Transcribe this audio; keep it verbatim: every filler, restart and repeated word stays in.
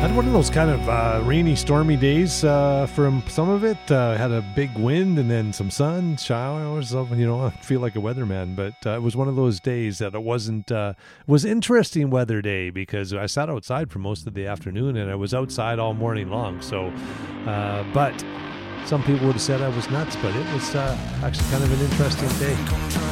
Had one of those kind of uh, rainy, stormy days uh, from some of it. Uh, had a big wind and then some sun, showers. You know, I feel like a weatherman, but uh, it was one of those days that it wasn't. Uh, it was interesting weather day because I sat outside for most of the afternoon and I was outside all morning long. So, uh, but some people would have said I was nuts, but it was uh, actually kind of an interesting day.